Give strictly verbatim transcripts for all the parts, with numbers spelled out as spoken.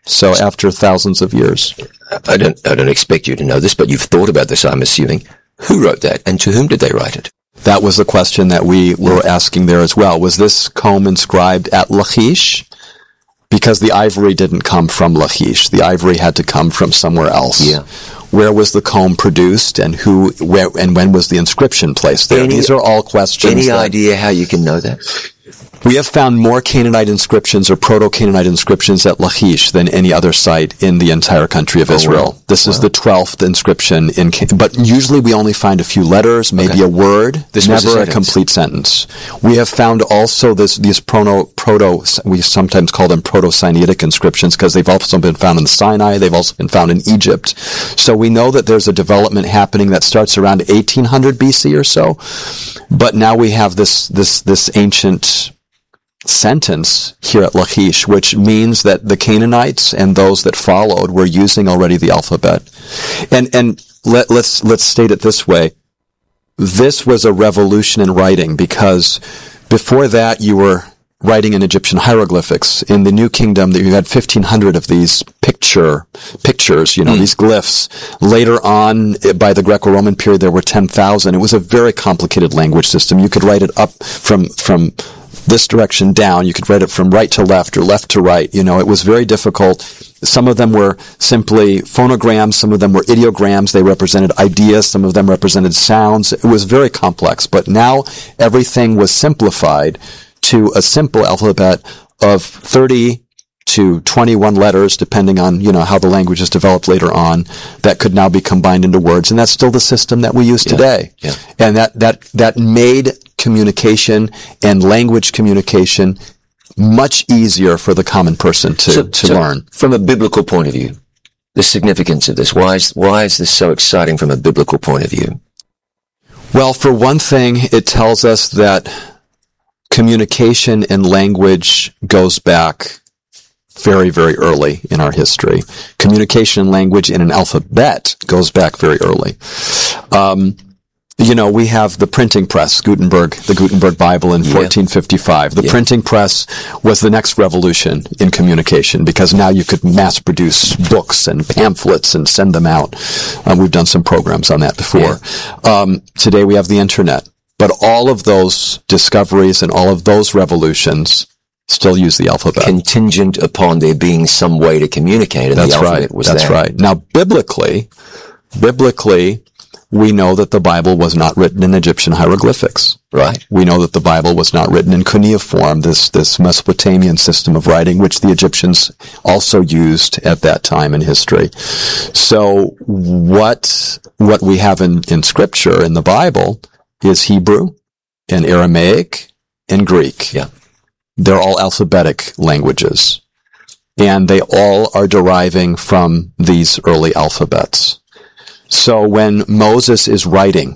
So after thousands of years. I don't, I don't expect you to know this, but you've thought about this, I'm assuming. Who wrote that, and to whom did they write it? That was the question that we were asking there as well. Was this comb inscribed at Lachish? Because the ivory didn't come from Lachish. The ivory had to come from somewhere else. Yeah. Where was the comb produced, and who, where, and when was the inscription placed there? Any, These are all questions. Any that, idea how you can know that? We have found more Canaanite inscriptions or Proto-Canaanite inscriptions at Lachish than any other site in the entire country of oh, Israel. wow. This wow. is the twelfth inscription in, but usually we only find a few letters, maybe okay. a word, this never a, a complete sentence. We have found also this, these proto, proto, we sometimes call them Proto-Sinaitic inscriptions because they've also been found in Sinai, they've also been found in Egypt. So we know that there's a development happening that starts around eighteen hundred B C or so, but now we have this, this, this ancient sentence here at Lachish, which means that the Canaanites and those that followed were using already the alphabet. And and let, let's let's state it this way. This was a revolution in writing, because before that you were writing in Egyptian hieroglyphics. In the New Kingdom, that you had fifteen hundred of these picture pictures, you know, mm. these glyphs. Later on, by the Greco-Roman period, there were ten thousand. It was a very complicated language system. You could write it up from from this direction down. You could write it from right to left or left to right. You know, it was very difficult. Some of them were simply phonograms. Some of them were ideograms. They represented ideas. Some of them represented sounds. It was very complex. But now everything was simplified to a simple alphabet of thirty to twenty-one letters, depending on, you know, how the language is developed later on, that could now be combined into words. And that's still the system that we use yeah. today. Yeah. And that, that, that made communication and language communication much easier for the common person to, so, to so learn. From a biblical point of view, the significance of this, why is, why is this so exciting from a biblical point of view? Well, for one thing, it tells us that communication and language goes back very, very early in our history. Communication and language in an alphabet goes back very early. Um, You know, we have the printing press, Gutenberg, the Gutenberg Bible in fourteen fifty-five. The yeah. printing press was the next revolution in communication, because now you could mass produce books and pamphlets and send them out. Um, we've done some programs on that before. Yeah. Um, today we have the internet. But all of those discoveries and all of those revolutions still use the alphabet. Contingent upon there being some way to communicate, and That's the alphabet right. was That's there. right. Now, biblically, biblically, we know that the Bible was not written in Egyptian hieroglyphics. Right. We know that the Bible was not written in cuneiform, this, this Mesopotamian system of writing, which the Egyptians also used at that time in history. So what, what we have in, in Scripture, in the Bible, is Hebrew and Aramaic and Greek. Yeah. They're all alphabetic languages. And they all are deriving from these early alphabets. So when Moses is writing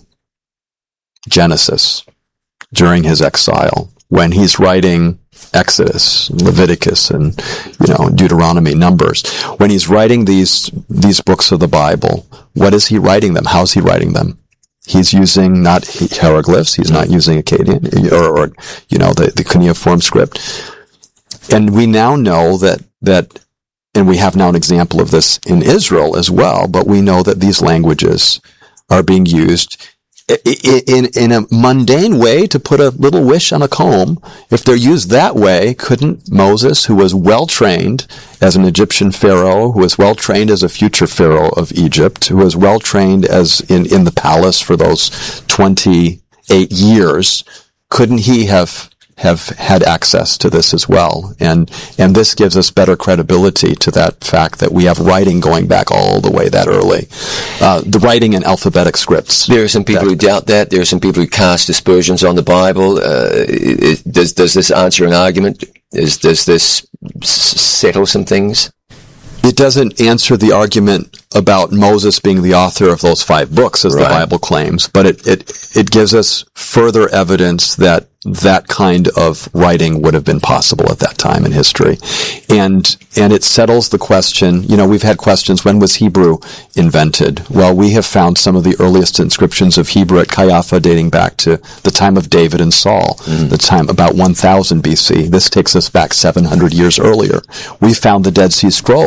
Genesis during his exile, when he's writing Exodus, Leviticus, and, you know, Deuteronomy, Numbers, when he's writing these, these books of the Bible, what is he writing them? How's he writing them? He's using not hieroglyphs. He's not using Akkadian or, or you know, the, the cuneiform script. And we now know that, that, and we have now an example of this in Israel as well, but we know that these languages are being used in, in, in a mundane way to put a little wish on a comb. If they're used that way, couldn't Moses, who was well trained as an Egyptian pharaoh, who was well trained as a future pharaoh of Egypt, who was well trained as in, in the palace for those twenty-eight years, couldn't he have have had access to this as well? And and this gives us better credibility to that fact that we have writing going back all the way that early. Uh, the writing in alphabetic scripts. There are some people that, who doubt that. There are some people who cast aspersions on the Bible. Uh, it, does does this answer an argument? Is does this s- settle some things? It doesn't answer the argument about Moses being the author of those five books, as right. the Bible claims, but it, it, it gives us further evidence that that kind of writing would have been possible at that time in history. And, and it settles the question, you know, we've had questions, when was Hebrew invented? Well, we have found some of the earliest inscriptions of Hebrew at Caiaphas dating back to the time of David and Saul, mm. the time about one thousand B C. This takes us back seven hundred years earlier. We found the Dead Sea Scrolls